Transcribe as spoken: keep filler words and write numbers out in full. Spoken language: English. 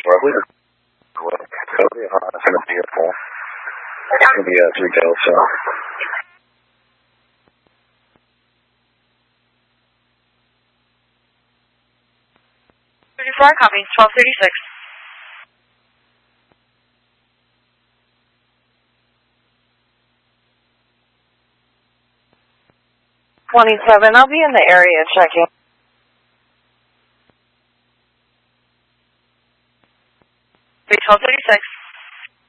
Clear. Cody, uh, it's going to be a full. It's going to be a three tail, so. thirty-four, copy, twelve thirty-six. twenty-seven, I'll be in the area checking. twelve thirty-six.